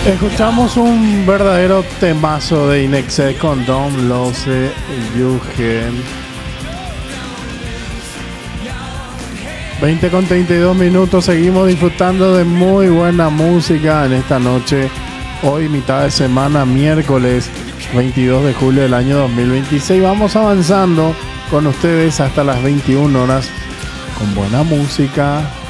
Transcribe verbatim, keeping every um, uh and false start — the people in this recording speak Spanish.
Escuchamos un verdadero temazo de Inexcess con Don't Lose You Again. veinte con treinta y dos minutos, seguimos disfrutando de muy buena música en esta noche. Hoy mitad de semana, miércoles veintidós de julio del año dos mil veintiséis. Vamos avanzando con ustedes hasta las veintiuna horas con buena música,